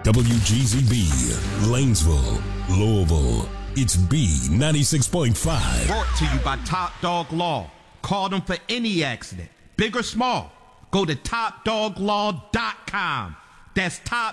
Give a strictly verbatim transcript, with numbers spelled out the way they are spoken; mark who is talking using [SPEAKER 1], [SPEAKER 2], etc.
[SPEAKER 1] W G Z B, Lanesville, Louisville. It's B ninety-six point five.
[SPEAKER 2] Brought to you by Top Dog Law. Call them for any accident, big or small. Go to top dog law dot com. That's top